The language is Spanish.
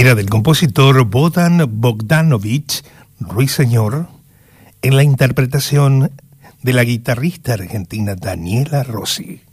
era del compositor Bodan Bogdanovich Ruiseñor, en la interpretación de la guitarrista argentina Daniela Rossi.